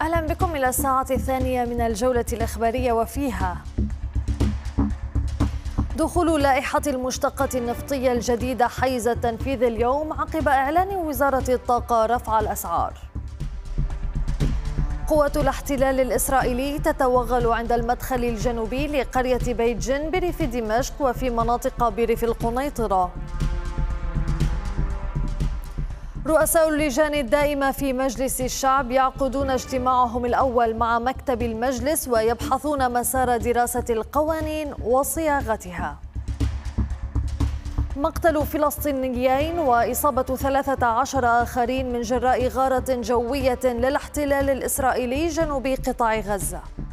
أهلا بكم إلى الساعة الثانية من الجولة الإخبارية، وفيها دخول لائحة المشتقة النفطية الجديدة حيز التنفيذ اليوم عقب إعلان وزارة الطاقة رفع الأسعار. قوة الاحتلال الإسرائيلي تتوغل عند المدخل الجنوبي لقرية بيت جن بريف دمشق وفي مناطق بريف القنيطرة. رؤساء اللجان الدائمة في مجلس الشعب يعقدون اجتماعهم الأول مع مكتب المجلس ويبحثون مسار دراسة القوانين وصياغتها. مقتل فلسطينيين وإصابة 13 آخرين من جراء غارة جوية للاحتلال الإسرائيلي جنوب قطاع غزة.